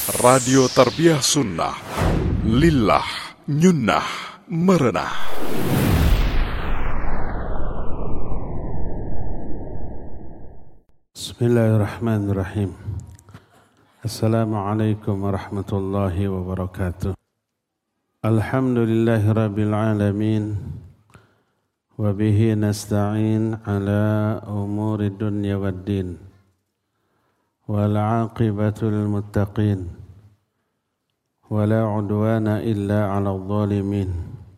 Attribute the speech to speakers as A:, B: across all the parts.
A: Radio Tarbiyah Sunnah Lillah Nyunnah Merenah.
B: Bismillahirrahmanirrahim. Assalamualaikum warahmatullahi wabarakatuh. Alhamdulillahi rabbil alamin. Wa bihi nasta'in ala umuri dunya waddin. Wal aqibatul muttaqin. ولا عدوان إلا على الظالمين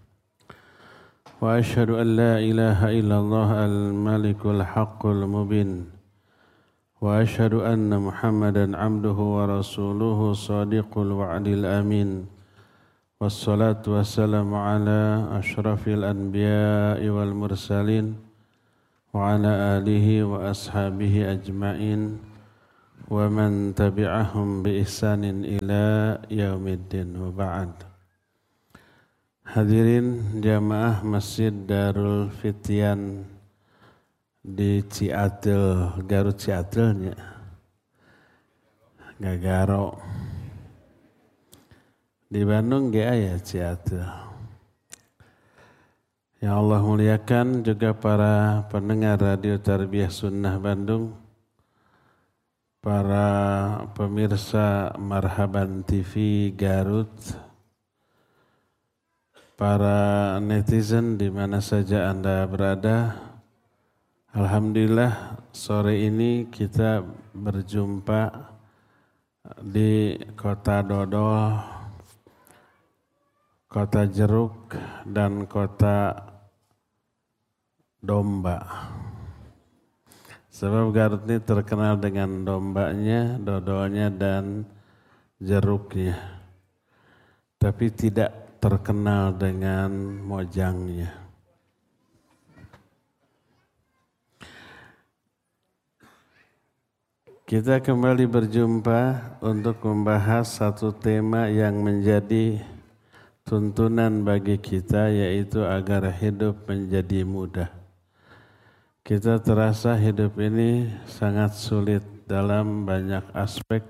B: وأشهد أن لا إله إلا الله الملك الحق المبين وأشهد أن محمدا عبده ورسوله صادق الوعد الأمين والصلاة والسلام على أشرف الأنبياء والمرسلين وعلى آله وأصحابه أجمعين wa man tabi'ahum bi ihsanin ila yaumiddin wa ba'd. Hadirin jamaah Masjid Darul Fityan di Ciatil, Garut Ciatilnya Gagaro di Bandung ge aya Ciatil. Yang Allah muliakan juga para pendengar Radio Tarbiyah Sunnah Bandung, para pemirsa Marhaban TV Garut, para netizen di mana saja Anda berada. Alhamdulillah sore ini kita berjumpa di Kota Dodol, Kota Jeruk, dan Kota Domba. Sebab Garut ini terkenal dengan dombanya, dodolnya, dan jeruknya. Tapi tidak terkenal dengan mojangnya. Kita kembali berjumpa untuk membahas satu tema yang menjadi tuntunan bagi kita, yaitu agar hidup menjadi mudah. Kita terasa hidup ini sangat sulit dalam banyak aspek.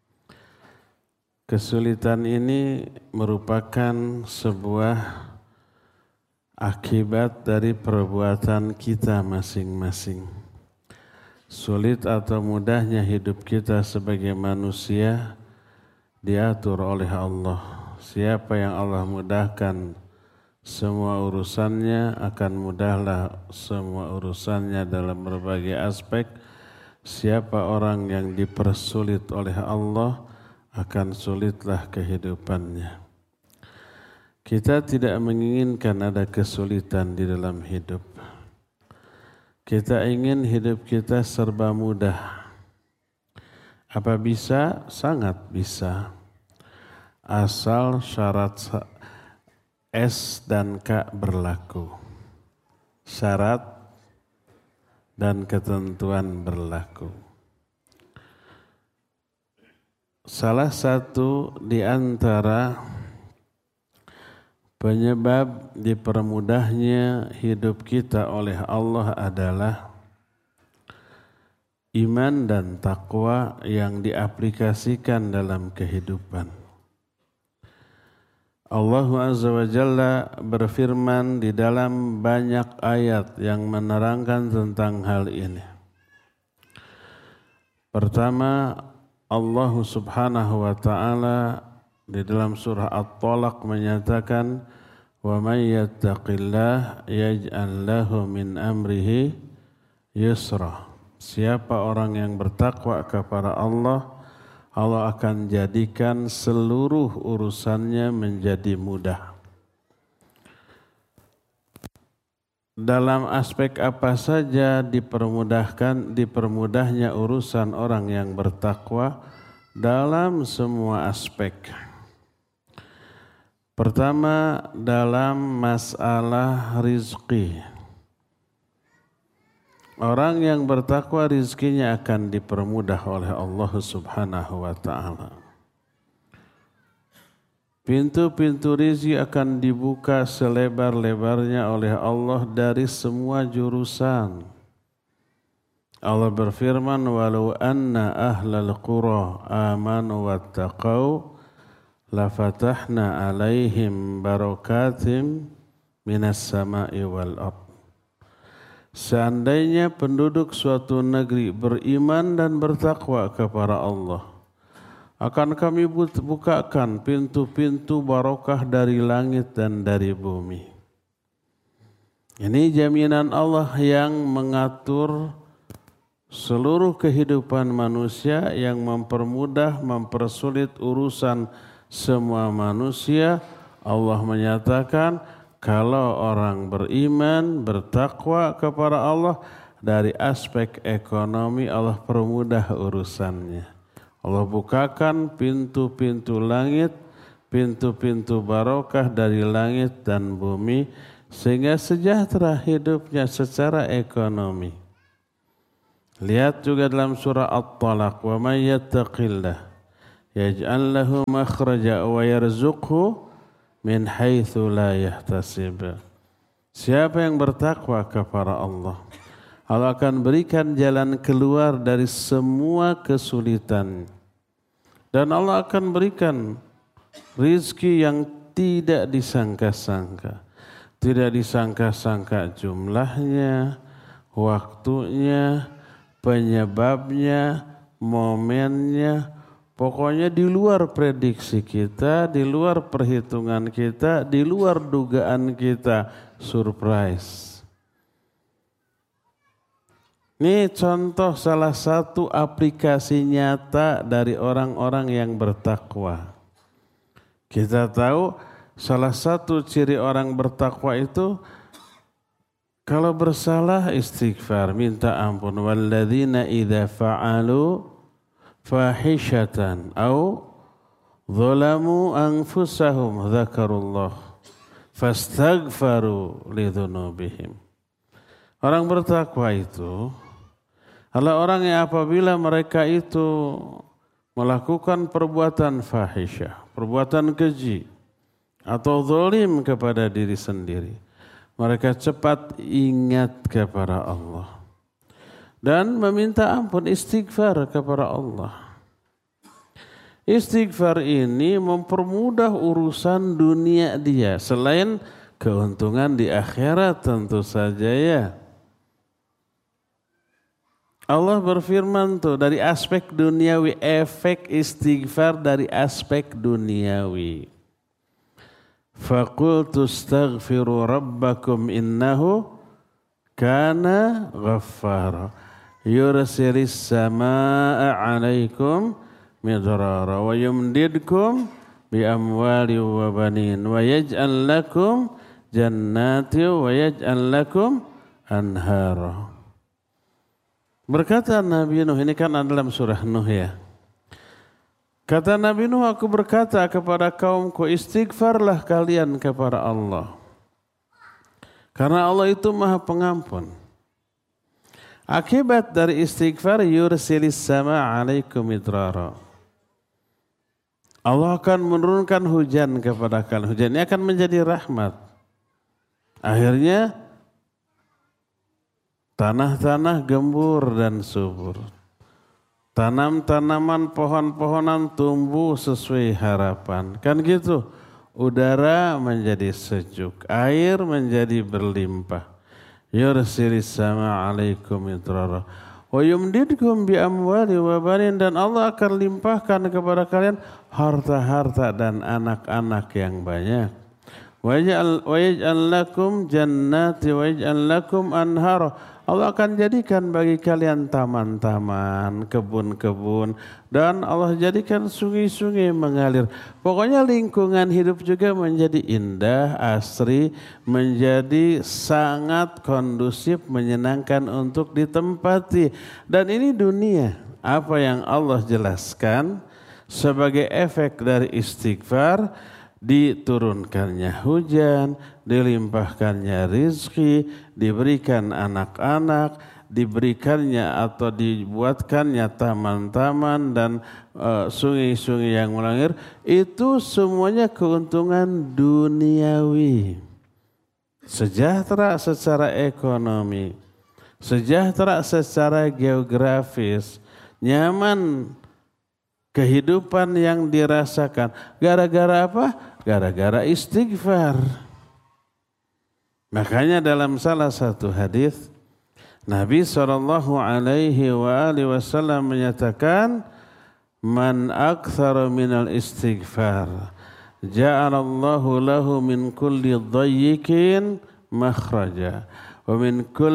B: Kesulitan ini merupakan sebuah akibat dari perbuatan kita masing-masing. Sulit atau mudahnya hidup kita sebagai manusia diatur oleh Allah. Siapa yang Allah mudahkan semua urusannya, akan mudahlah semua urusannya dalam berbagai aspek. Siapa orang yang dipersulit oleh Allah, akan sulitlah kehidupannya. Kita tidak menginginkan ada kesulitan di dalam hidup. Kita ingin hidup kita serba mudah. Apa bisa? Sangat bisa. Asal syarat S dan K berlaku. Syarat dan ketentuan berlaku. Salah satu di antara penyebab dipermudahnya hidup kita oleh Allah adalah iman dan takwa yang diaplikasikan dalam kehidupan. Allah Azza wa Jalla berfirman di dalam banyak ayat yang menerangkan tentang hal ini. Pertama, Allah Subhanahu wa taala di dalam surah At-Talaq menyatakan, "Wa may yattaqillah yaj'al lahu min amrihi yusra." Siapa orang yang bertakwa kepada Allah, Allah akan jadikan seluruh urusannya menjadi mudah. Dalam aspek apa saja dipermudahnya urusan orang yang bertakwa? Dalam semua aspek. Pertama, dalam masalah rizki. Orang yang bertakwa rizkinya akan dipermudah oleh Allah Subhanahu wa ta'ala. Pintu-pintu rizki akan dibuka selebar-lebarnya oleh Allah dari semua jurusan. Allah berfirman, walau anna ahlal qura amanu wattaqau lafatahna alaihim barakatim minas sama'i wal ard. Seandainya penduduk suatu negeri beriman dan bertakwa kepada Allah, akan kami bukakan pintu-pintu barokah dari langit dan dari bumi. Ini jaminan Allah yang mengatur seluruh kehidupan manusia, yang mempermudah, mempersulit urusan semua manusia. Allah menyatakan kalau orang beriman, bertakwa kepada Allah, dari aspek ekonomi Allah permudah urusannya. Allah bukakan pintu-pintu langit, pintu-pintu barokah dari langit dan bumi, sehingga sejahtera hidupnya secara ekonomi. Lihat juga dalam surah At-Talaq, wa may yattaqillah yaj'al lahu makhraja wa yarzuqhu min haitsu la yahtasib. Siapa yang bertakwa kepada Allah, Allah akan berikan jalan keluar dari semua kesulitan, dan Allah akan berikan rizki yang tidak disangka-sangka. Tidak disangka-sangka jumlahnya, waktunya, penyebabnya, momennya. Pokoknya di luar prediksi kita, di luar perhitungan kita, di luar dugaan kita, surprise. Ini contoh salah satu aplikasi nyata dari orang-orang yang bertakwa. Kita tahu salah satu ciri orang bertakwa itu kalau bersalah istighfar, minta ampun. Walladzina idza fa'alu fahishatan au zalamu anfusahum dzakarullah fastaghfaru lidzunubihim. Orang bertakwa itu adalah orang yang apabila mereka itu melakukan perbuatan fahisyah, perbuatan keji atau zalim kepada diri sendiri, mereka cepat ingat kepada Allah dan meminta ampun, istighfar kepada Allah. Istighfar ini mempermudah urusan dunia dia, selain keuntungan di akhirat tentu saja ya. Allah berfirman tuh dari aspek duniawi, efek istighfar dari aspek duniawi. Faqultu astaghfiru rabbakum innahu kana ghaffara yursilis samaa'a 'alaikum midrara wa yumdidkum bi amwali wa banin wa yaj'al lakum jannati wa yaj'al lakum anhara. Berkata Nabi Nuh, ini kan dalam surah Nuh ya. Kata Nabi Nuh, aku berkata kepada kaumku, istighfarlah kalian kepada Allah. Karena Allah itu Maha Pengampun. Akibat dari istighfar, yursilis sama alaikum midrara. Allah akan menurunkan hujan kepada kalian. Hujan ini akan menjadi rahmat. Akhirnya tanah-tanah gembur dan subur. Tanam-tanaman, pohon-pohonan tumbuh sesuai harapan. Kan gitu. Udara menjadi sejuk, air menjadi berlimpah. Yursilis sama alaikum midrara. Wa yumdidkum bi amwali wa banin, dan Allah akan limpahkan kepada kalian harta-harta dan anak-anak yang banyak. Wa yaj'al lakum jannati wa yaj'al lakum anhara. Allah akan jadikan bagi kalian taman-taman, kebun-kebun, dan Allah jadikan sungai-sungai mengalir. Pokoknya lingkungan hidup juga menjadi indah, asri, menjadi sangat kondusif, menyenangkan untuk ditempati. Dan ini dunia, apa yang Allah jelaskan sebagai efek dari istighfar, diturunkannya hujan, dilimpahkannya rizki, diberikan anak-anak, diberikannya atau dibuatkannya taman-taman dan sungai-sungai yang mengalir. Itu semuanya keuntungan duniawi. Sejahtera secara ekonomi, sejahtera secara geografis, nyaman kehidupan yang dirasakan. Gara-gara apa? Gara-gara istighfar. Makanya dalam salah satu hadis Nabi SAW menyatakan, man aktsara minal istighfar ja'alallahu lahu min kulli dhayyikin makhraja wa min kulli